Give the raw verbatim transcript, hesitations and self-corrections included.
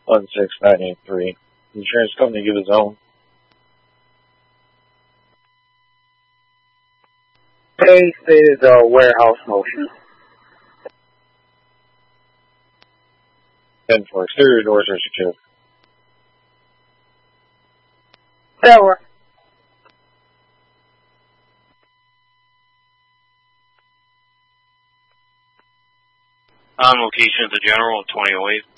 one six nine eight three. Insurance company, give a zone. A stated uh, warehouse motion. ten four, exterior doors are secure. Tower. On location at the General at twenty oh eight.